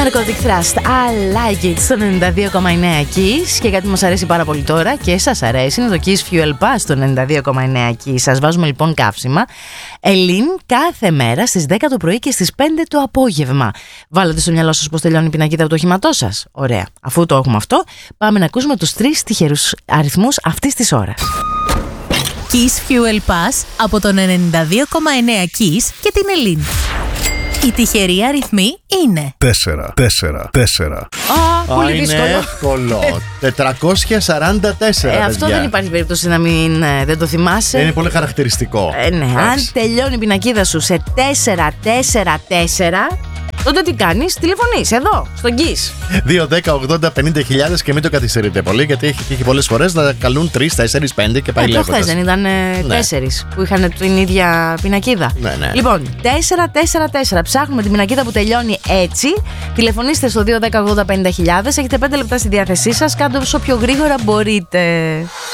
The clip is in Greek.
Narcotic Thrust, I like it στο 92,9 Kiss. Και κάτι μας αρέσει πάρα πολύ τώρα και σας αρέσει είναι το Kiss Fuel Pass στο 92,9 Kiss. Σας βάζουμε λοιπόν καύσιμα Ελλήν κάθε μέρα στις 10 το πρωί και στις 5 το απόγευμα. Βάλετε στο μυαλό σας πως τελειώνει η πινακίδα από το οχήματό σας. Ωραία. Αφού το έχουμε αυτό, πάμε να ακούσουμε τους 3 τυχερούς αριθμούς αυτής της ώρας. Kiss Fuel Pass από το 92,9 Kiss και την Ελλήν. Οι τυχεροί αριθμοί είναι 4, 4, 4. Πολύ δύσκολο. Είναι εύκολο. 444. Αυτό δεν υπάρχει περίπτωση να μην δεν το θυμάσαι. Είναι πολύ χαρακτηριστικό. Ναι, αν τελειώνει η πινακίδα σου σε 444, τότε τι κάνεις, τηλεφωνείς εδώ, στον Kiss. 2-10-80-50 και μην το καθυστερείτε πολύ, γιατί έχει τύχει πολλές φορές να καλούν 3, 4, 5 και πάει λέγοντας. Προχθές δεν ήταν 4 που είχαν την ίδια πινακίδα. Ναι. Λοιπόν, 444. Ψάχνουμε την πινακίδα που τελειώνει έτσι. Τηλεφωνήστε στο 2-10-80-50 έχετε 5 λεπτά στη διάθεσή σας. Κάντε όσο πιο γρήγορα μπορείτε.